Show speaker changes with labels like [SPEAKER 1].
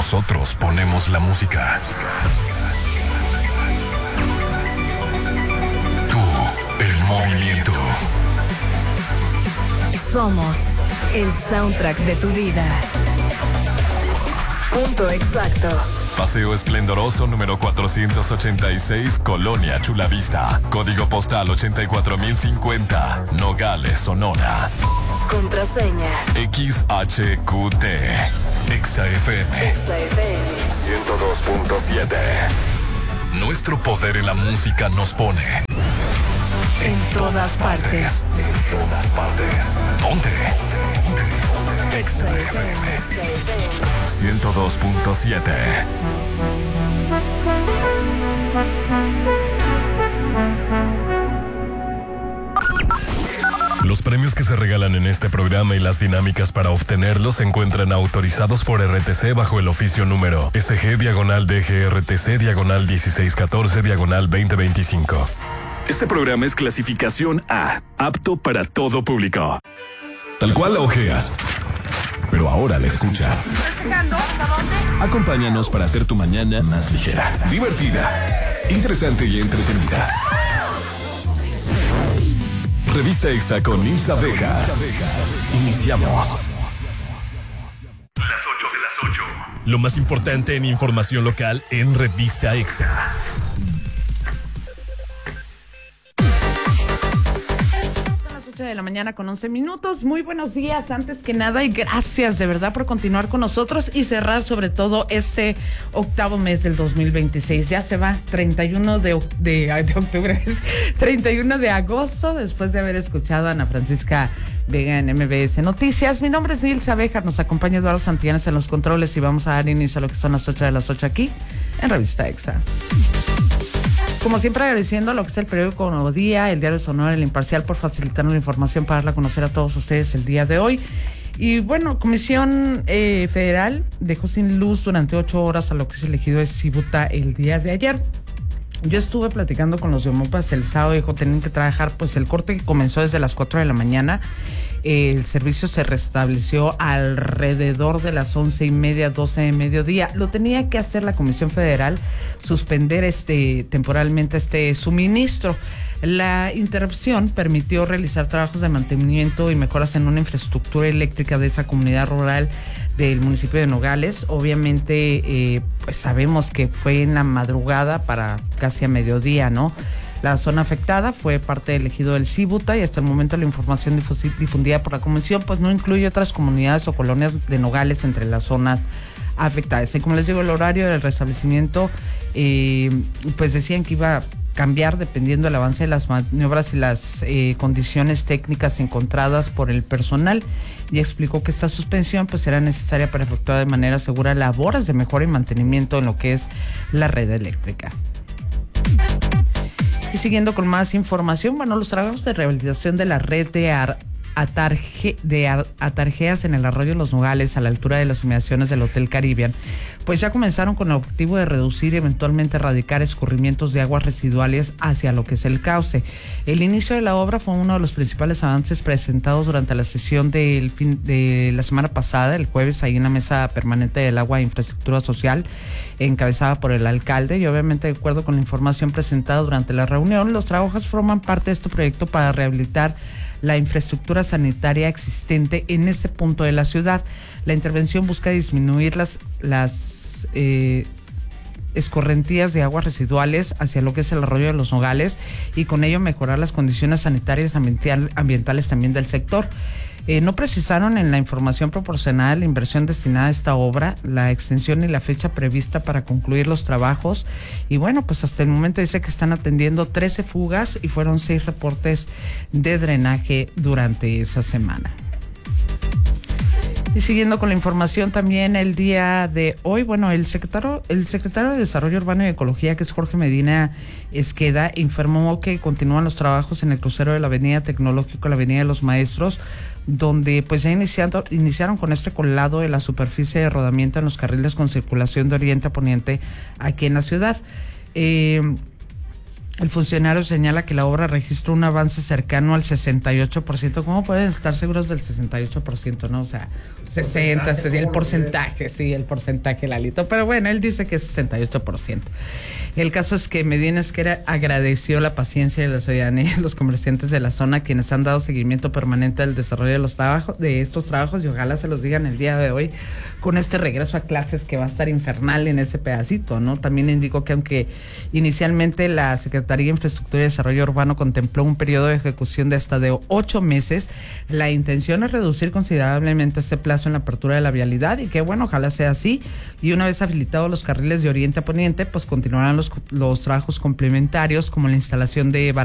[SPEAKER 1] Nosotros ponemos la música. Tú, el movimiento.
[SPEAKER 2] Somos el soundtrack de tu vida. Punto exacto.
[SPEAKER 1] Paseo Esplendoroso número 486, Colonia Chulavista. Código postal 84050, Nogales, Sonora.
[SPEAKER 2] Contraseña
[SPEAKER 1] XHQT. XFM 102.7. Nuestro poder en la música nos pone
[SPEAKER 2] en todas partes.
[SPEAKER 1] En todas partes. Ponte. XFM 102.7. Los premios que se regalan en este programa y las dinámicas para obtenerlos se encuentran autorizados por RTC bajo el oficio número SG-DGRTC/1614/2025. Este programa es clasificación A, apto para todo público. Tal cual la ojeas, pero ahora la escuchas. Acompáñanos para hacer tu mañana más ligera, divertida, interesante y entretenida. Revista EXA con Nils Abeja. Iniciamos. Las 8 de las 8. Lo más importante en información local en Revista EXA.
[SPEAKER 3] De la mañana con 11 minutos. Muy buenos días, antes que nada, y gracias de verdad por continuar con nosotros y cerrar sobre todo este octavo mes del 2026. Ya se va 31 de octubre, 31 de agosto, después de haber escuchado a Ana Francisca Vega en MBS Noticias. Mi nombre es Nils Abeja, nos acompaña Eduardo Santillanes en los controles y vamos a dar inicio a lo que son las 8 de las 8 aquí en Revista EXA. Como siempre, agradeciendo lo que es el periódico Nuevo Día, el Diario de Sonora, El Imparcial, por facilitarnos la información para darla a conocer a todos ustedes el día de hoy. Y bueno, Comisión Federal dejó sin luz durante 8 horas a lo que es elegido de Cibuta el día de ayer. Yo estuve platicando con los de Omopas el sábado, dijo, tenían que trabajar, pues el corte que comenzó desde las 4 de la mañana, el servicio se restableció alrededor de las 11:30, 12 de mediodía. Lo tenía que hacer la Comisión Federal, suspender temporalmente este suministro. La interrupción permitió realizar trabajos de mantenimiento y mejoras en una infraestructura eléctrica de esa comunidad rural del municipio de Nogales. Obviamente, pues sabemos que fue en la madrugada para casi a mediodía, ¿no? La zona afectada fue parte del ejido del Cibuta y hasta el momento la información difundida por la comisión pues no incluye otras comunidades o colonias de Nogales entre las zonas afectadas. Y como les digo, el horario del restablecimiento pues decían que iba a cambiar dependiendo del avance de las maniobras y las condiciones técnicas encontradas por el personal, y explicó que esta suspensión pues será necesaria para efectuar de manera segura labores de mejora y mantenimiento en lo que es la red eléctrica. Y siguiendo con más información, bueno, los trabajos de rehabilitación de la red de atarjeas en el arroyo Los Nogales, a la altura de las inmediaciones del Hotel Caribbean, pues ya comenzaron con el objetivo de reducir y eventualmente erradicar escurrimientos de aguas residuales hacia lo que es el cauce. El inicio de la obra fue uno de los principales avances presentados durante la sesión de la semana pasada, el jueves, ahí en la Mesa Permanente del Agua e Infraestructura Social, encabezada por el alcalde, y obviamente de acuerdo con la información presentada durante la reunión, los trabajos forman parte de este proyecto para rehabilitar la infraestructura sanitaria existente en ese punto de la ciudad. La intervención busca disminuir las escorrentías de aguas residuales hacia lo que es el arroyo de Los Nogales y con ello mejorar las condiciones sanitarias ambientales también del sector. No precisaron en la información proporcionada la inversión destinada a esta obra, la extensión y la fecha prevista para concluir los trabajos. Y bueno, pues hasta el momento dice que están atendiendo 13 fugas y fueron 6 reportes de drenaje durante esa semana. Y siguiendo con la información también el día de hoy, bueno, el secretario de Desarrollo Urbano y Ecología, que es Jorge Medina Esqueda, informó que continúan los trabajos en el crucero de la Avenida Tecnológico, la Avenida de los Maestros, donde pues ya iniciaron con este colado de la superficie de rodamiento en los carriles con circulación de oriente a poniente aquí en la ciudad. El funcionario señala que la obra registra un avance cercano al 68%. ¿Cómo pueden estar seguros del 68%, no? O sea, 60, el porcentaje, Lalito. Pero bueno, él dice que es 68%. El caso es que Medina Esquer agradeció la paciencia de la ciudadanía y los comerciantes de la zona, quienes han dado seguimiento permanente al desarrollo de estos trabajos, y ojalá se los digan el día de hoy con este regreso a clases que va a estar infernal en ese pedacito, ¿no? También indicó que aunque inicialmente la Secretaría de Infraestructura y Desarrollo Urbano contempló un periodo de ejecución de hasta de 8 meses, la intención es reducir considerablemente este plazo en la apertura de la vialidad, y que bueno, ojalá sea así, y una vez habilitados los carriles de oriente a poniente, pues continuarán los trabajos complementarios como la instalación de